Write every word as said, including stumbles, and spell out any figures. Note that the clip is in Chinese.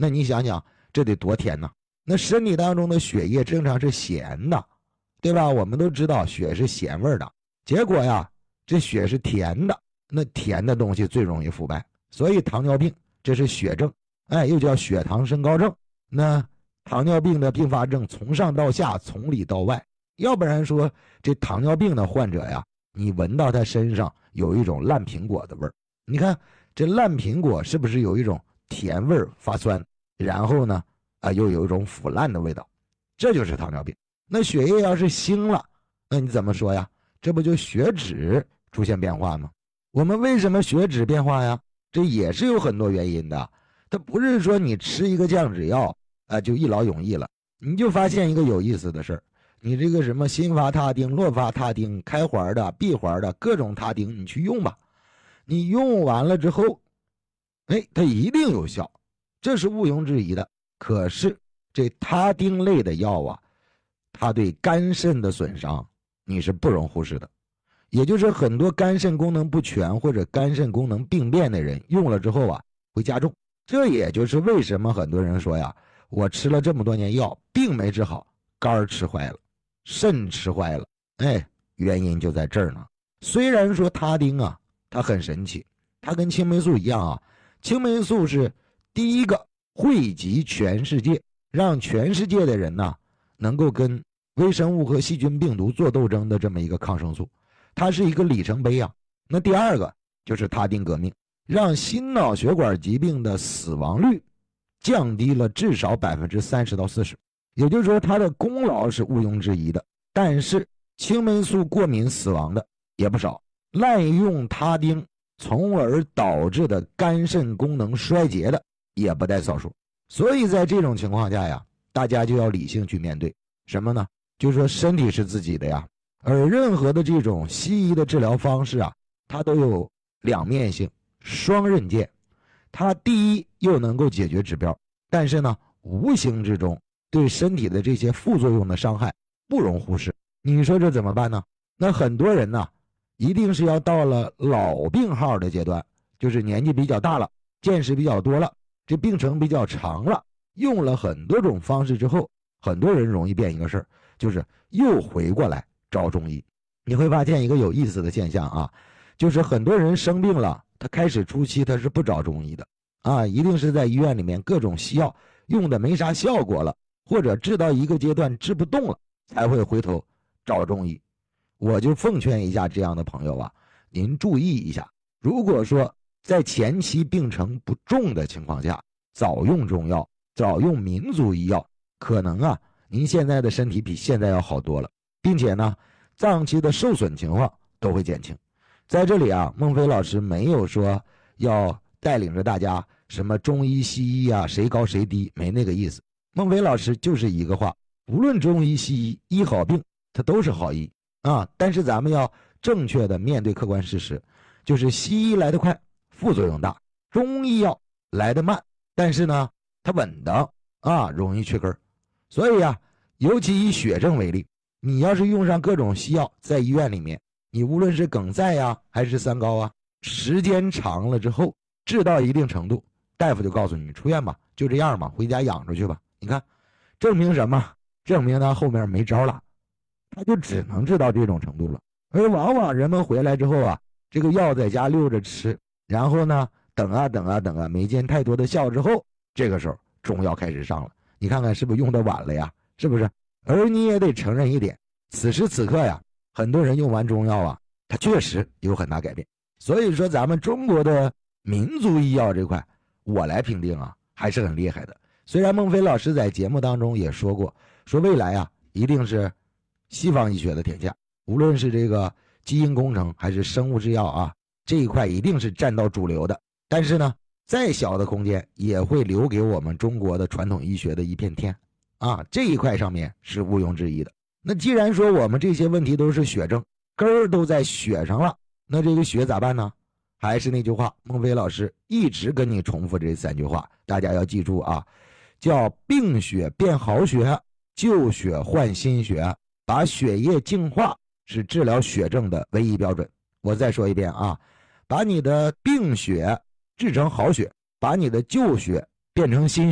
那你想想这得多甜呢？那身体当中的血液正常是咸的，对吧？我们都知道血是咸味的，结果呀这血是甜的，那甜的东西最容易腐败，所以糖尿病这是血症，哎，又叫血糖升高症。那糖尿病的并发症从上到下，从里到外，要不然说这糖尿病的患者呀，你闻到他身上有一种烂苹果的味儿，你看这烂苹果是不是有一种甜味儿发酸，然后呢啊又有一种腐烂的味道，这就是糖尿病。那血液要是腥了，那你怎么说呀？这不就血脂出现变化吗？我们为什么血脂变化呀？这也是有很多原因的，它不是说你吃一个降脂药啊就一劳永逸了。你就发现一个有意思的事儿，你这个什么辛伐他汀、洛伐他汀、开环的、闭环的各种他汀你去用吧，你用完了之后，哎，它一定有效，这是毋庸置疑的。可是这他汀类的药啊，它对肝肾的损伤你是不容忽视的。也就是很多肝肾功能不全或者肝肾功能病变的人用了之后啊会加重。这也就是为什么很多人说呀，我吃了这么多年药病没治好，肝吃坏了，肾吃坏了，哎，原因就在这儿呢。虽然说他汀啊它很神奇，它跟青霉素一样啊，青霉素是第一个惠及全世界，让全世界的人呢能够跟微生物和细菌病毒做斗争的这么一个抗生素，它是一个里程碑啊。那第二个就是他汀革命，让心脑血管疾病的死亡率降低了至少 百分之三十 到 百分之四十， 也就是说它的功劳是毋庸置疑的。但是青霉素过敏死亡的也不少，滥用他汀从而导致的肝肾功能衰竭的也不在少数。所以在这种情况下呀，大家就要理性去面对什么呢？就是说身体是自己的呀，而任何的这种西医的治疗方式啊，它都有两面性，双刃剑。它第一又能够解决指标，但是呢无形之中对身体的这些副作用的伤害不容忽视。你说这怎么办呢？那很多人呢一定是要到了老病号的阶段，就是年纪比较大了，见识比较多了，这病程比较长了，用了很多种方式之后，很多人容易变一个事儿，就是又回过来找中医。你会发现一个有意思的现象啊，就是很多人生病了，他开始初期他是不找中医的啊，一定是在医院里面各种西药用的没啥效果了，或者治到一个阶段治不动了，才会回头找中医。我就奉劝一下这样的朋友啊，您注意一下，如果说在前期病程不重的情况下，早用中药，早用民族医药，可能啊您现在的身体比现在要好多了，并且呢脏器的受损情况都会减轻。在这里啊，孟非老师没有说要带领着大家什么中医西医啊谁高谁低，没那个意思。孟非老师就是一个话，无论中医西医，医好病它都是好医啊，但是咱们要正确的面对客观事实，就是西医来得快，副作用大；中医药来得慢，但是呢它稳当啊，容易去根。所以啊，尤其以血症为例，你要是用上各种西药，在医院里面，你无论是梗塞呀还是三高啊，时间长了之后治到一定程度，大夫就告诉你出院吧，就这样吧，回家养着去吧。你看证明什么？证明他后面没招了，他就只能治到这种程度了。而往往人们回来之后啊，这个药在家溜着吃，然后呢等啊等啊等啊，没见太多的效之后，这个时候中药开始上了，你看看是不是用的晚了呀？是不是？而你也得承认一点，此时此刻呀，很多人用完中药啊，它确实有很大改变。所以说咱们中国的民族医药这块，我来评定啊，还是很厉害的。虽然孟非老师在节目当中也说过，说未来啊一定是西方医学的天下，无论是这个基因工程还是生物制药啊，这一块一定是占到主流的。但是呢再小的空间也会留给我们中国的传统医学的一片天啊，这一块上面是毋庸置疑的。那既然说我们这些问题都是血症，根儿都在血上了，那这个血咋办呢？还是那句话，孟非老师一直跟你重复这三句话，大家要记住啊，叫病血变好血，救血换新血，把血液净化是治疗血症的唯一标准。我再说一遍啊，把你的病血治成好血，把你的旧血变成新血。